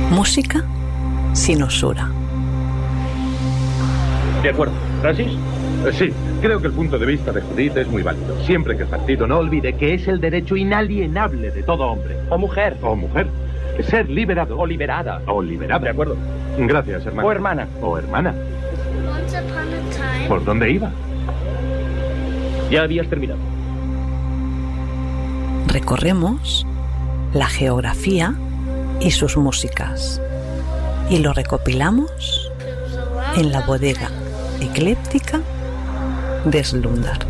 Música sin usura. De acuerdo. ¿Francis? Sí, creo que el punto de vista de Judith es muy válido. Siempre que el partido no olvide que es el derecho inalienable de todo hombre. O mujer. O mujer. Ser liberado. O liberada. O liberada. De acuerdo. Gracias, hermana. O hermana. O hermana. Once upon a time. ¿Por dónde iba? Ya habías terminado. Recorremos la geografía y sus músicas y lo recopilamos en la bodega ecléptica de Slumdar.